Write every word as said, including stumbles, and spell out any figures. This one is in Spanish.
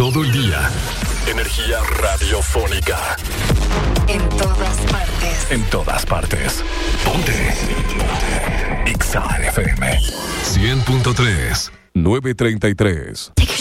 todo el día. Energía radiofónica. En todas partes. En todas partes. Ponte. Ponte. X A F M. cien punto tres. nueve treinta y tres.